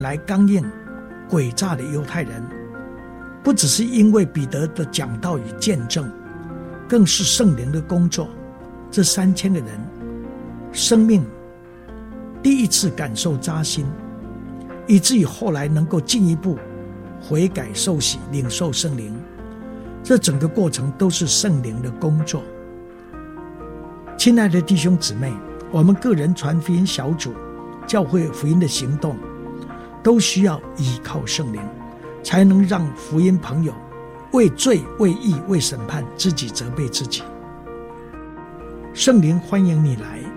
来刚硬诡诈的犹太人，不只是因为彼得的讲道与见证，更是圣灵的工作。这3000个人生命第一次感受扎心，以至于后来能够进一步悔改受洗领受圣灵。这整个过程都是圣灵的工作。亲爱的弟兄姊妹，我们个人传福音小组、教会福音的行动，都需要依靠圣灵，才能让福音朋友为罪、为义、为审判自己责备自己。圣灵欢迎你来，